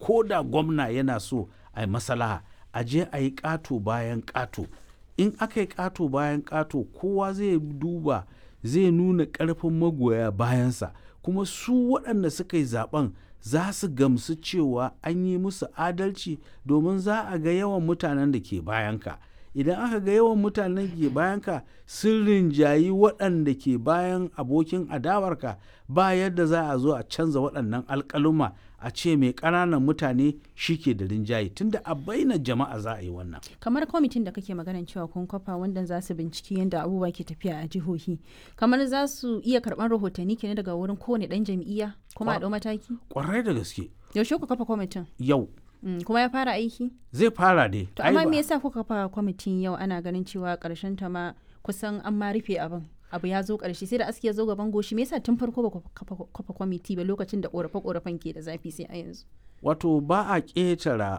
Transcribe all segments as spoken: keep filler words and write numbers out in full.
ko da gwamna yana so a yi maslaha a je a yi ƙato bayan ƙato. In aka yi ƙato bayan ƙato kowa zai duba zai nuna ƙarfin magoya bayansa, kuma su waɗanda suka yi zaben za su gamsu cewa an yi musu adalci, domin za a ga yawan mutanen da ke bayanka. Idan aka ga yawan mutanen da ke bayanka sun rinjayi waɗanda ke bayan abokin adawarka, ba yadda za a zo a canza waɗannan alƙaluma a ce mai ƙananan mutane shi ke da rinjaye, tunda a bainar jama'a za a yi wannan. Kamar kwamitin da kake maganan cewa kun kafa wanda za su binciki yadda abubuwa ke tafiya a jihohi, kamar za su iya karɓar rahotanni kenan daga wurin kowane ɗan jam'iyya kuma a ɗau mataki? Kwarai da gaske. Yaushe ku kafa kwamitin? Yau. Mm, kuma ya fara aiki? Zai fara dai. To amma me yasa kuka kafa kwamitin yau? Ana ganin cewa ƙarshen ta ma kusan an ma rufe abin. Abu ya zo ƙarshe sai da aski ya zo gaban goshi. Me yasa tun farko ba ku kafa kwamiti ba lokacin da ƙorafe-ƙorafen ke da zafi sai a yanzu? Wato ba a ƙetara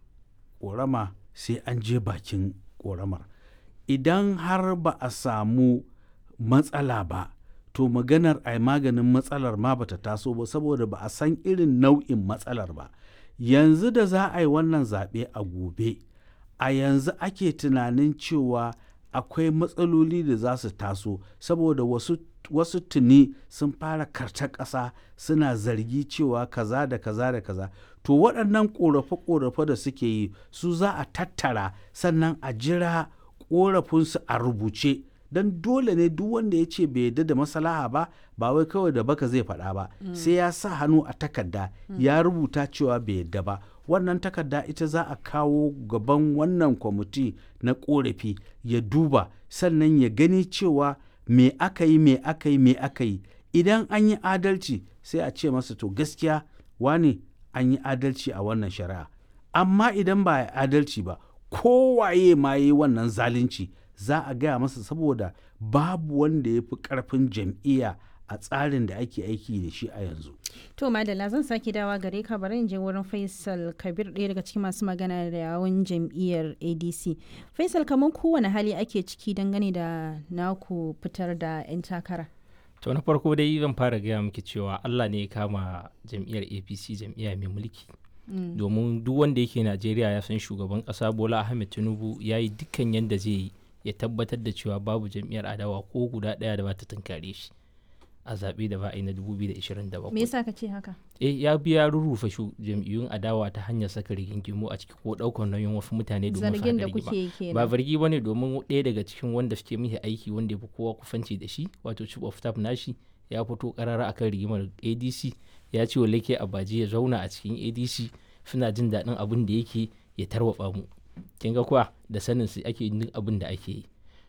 ƙorama sai an je bakin ƙoramar. Idan har ba a samu matsala ba, to maganar a maganin matsalar ma bata taso ba, saboda ba a san irin nau'in matsalar ba. Yanzu da za a yi wannan zaɓe a gobe, a yanzu ake tunanin cewa akwai matsaloli da za su taso, saboda wasu, wasu tuni sun fara karta ƙasa suna zargi cewa kaza da kaza da kaza. To waɗannan ƙorafe-ƙorafe da suke yi su za a tattara, sannan a jira ƙorafinsu a rubuce. Don dole ne duk wanda ya ce bai yarda da maslaha ba, ba wai kawai da baka zai faɗa ba, mm. sai ya sa hannu a takarda, mm. ya rubuta cewa bai yarda ba. Wannan takarda ita za a kawo gaban wannan kwamiti na ƙorafi ya duba, sannan ya gani cewa me aka yi me aka yi me aka yi. Idan an yi adalci sai a ce masa to gaskiya wane an yi adalci a wannan shari'a. Amma idan ba a yi adalci ba, kowaye ma yi wannan zalunci, za a gaya masa, saboda babu wanda ya fi ƙarfin jam'iyya a tsarin da ake aiki da shi a yanzu. To Madalla, zan sake dawa gare ka, bari in je wurin Faisal Kabir, ɗaya daga cikin masu magana da yawun jam'iyyar A D C. Faisal, kamar kowane hali ake ciki dangane da naku fitar da 'yan takara? To na farko dai zan fara gaya miki cewa Allah ne ya kama jam'iyyar A P C, jam'iyya mai mulki. Mm. Domin duk wanda yake Najeriya ya san shugaban ƙasa Bola Ahmed Tinubu ya yi dukkan yadda zai yi ya tabbatar da cewa babu jam'iyyar adawa ko guda ɗaya da ba ta tunkare shi a zaɓe da ba a yi na dubu biyu da ashirin da bakwai. Me yasa ka ce haka? Eh, ya biya rurrufe shu jam'iyyun adawa ta hanyar saka rigingimu a ciki ko ɗaukar nauyin wasu mutane domin zargin da kuke yi kenan. Ba zargi ba ne, domin ɗaya daga cikin wanda suke mishi aiki wanda ya fi kowa kufanci da shi, wato chief of staff nashi, ya fito karara akan rigimar A D C, ya ce wa Leke Abaji ya zauna a cikin A D C, suna jin daɗin abin da yake ya tarwatsa mu. Kin ga kuwa da sanin su ake yin abin da ake yi.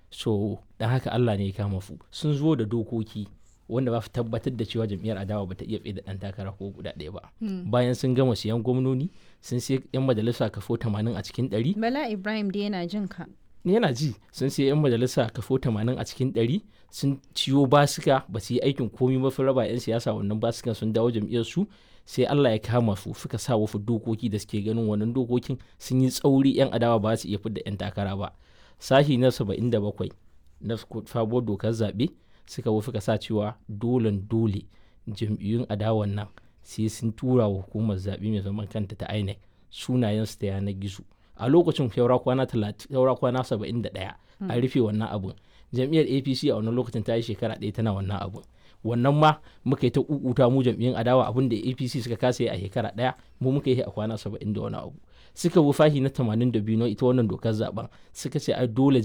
So dan haka Allah ne ya kama su. Sun zo da dokoki wanda ba su tabbatar da cewa jam'iyyar adawa ba ta iya tsaye da ɗan takara ko guda ɗaya ba. Hmm. Bayan sun gama siyan gwamnoni, sun sai 'yan majalisa kafo tamanin a cikin ɗari. Bala Ibrahim dai yana jin ka. Yana ji. Sun sai 'yan majalisa kafo tamanin a cikin ɗari, sun ciyo basika, ba su yi aikin komi ba, sun raba 'yan siyasa wannan basikan, sun dawo jam'iyyar su. Sai Allah ya kama su, suka sa wasu dokoki da suke ganin wannan dokokin sun yi tsauri, 'yan adawa ba su iya fidda 'yan takara ba. Sashi na saba'in da bakwai na sabuwar dokar zaɓe suka wo suka sa cewa dolen dole jam'iyyun adawan nan sai sun tura wa hukumar zaɓe mai zaman kanta ta I N E C sunayensu ta yanar gizo. A lokacin saura kwana saura kwana saba'in da ɗaya an rufe wannan abun. Jam'iyyar A P C a wannan lokacin ta yi shekara ɗaya tana wannan abun. Wannan ma muka yi ta kukuta mu jam'iyyun adawa, abin da A P C suka kasa yi a shekara ɗaya mu muka yi a kwana saba'in da wani abu. Suka bi fahi na tamanin da biyu na ita wannan dokar zaben, suka ce ai dole